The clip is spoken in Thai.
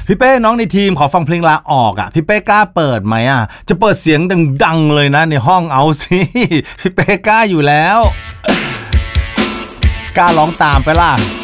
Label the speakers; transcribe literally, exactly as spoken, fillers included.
Speaker 1: พี่เป้น้องในทีมขอฟังเพลงลาออกอ่ะพี่เป้กล้าเปิดไหมอ่ะจะเปิดเสียงดังๆเลยนะในห้องเอาสิพี่เป้กล้าอยู่แล้วกล้าร้องตามไปล่ะ